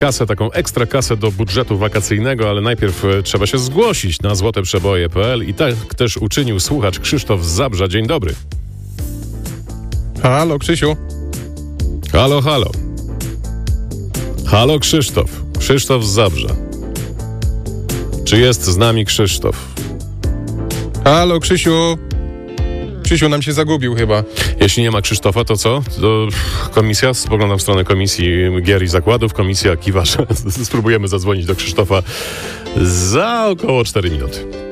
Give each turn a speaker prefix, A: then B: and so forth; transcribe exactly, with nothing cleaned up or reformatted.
A: kasę, taką ekstra kasę do budżetu wakacyjnego, ale najpierw e, trzeba się zgłosić na złote przeboje kropka p l i tak też uczynił słuchacz Krzysztof z Zabrza. Dzień dobry.
B: Halo, Krzysiu.
A: Halo, halo. Halo, Krzysztof. Krzysztof z Zabrza. Czy jest z nami Krzysztof?
B: Halo, Krzysiu. Krzysiu nam się zagubił chyba.
A: Jeśli nie ma Krzysztofa, to co? To komisja, spoglądam w stronę Komisji Gier i Zakładów, komisja kiwa, że spróbujemy zadzwonić do Krzysztofa za około cztery minuty.